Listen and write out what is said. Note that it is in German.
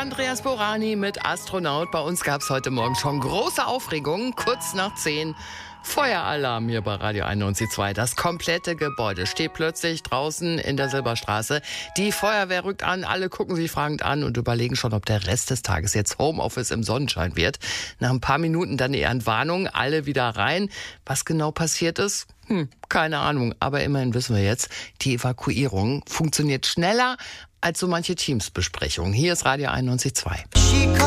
Andreas Borani mit Astronaut. Bei uns gab es heute Morgen schon große Aufregung. Kurz nach 10 Feueralarm hier bei Radio 91.2. Das komplette Gebäude steht plötzlich draußen in der Silberstraße. Die Feuerwehr rückt an, alle gucken sich fragend an und überlegen schon, ob der Rest des Tages jetzt Homeoffice im Sonnenschein wird. Nach ein paar Minuten dann die Entwarnung, alle wieder rein. Was genau passiert ist? Keine Ahnung, aber immerhin wissen wir jetzt, die Evakuierung funktioniert schneller als so manche Teamsbesprechungen. Hier ist Radio 91.2.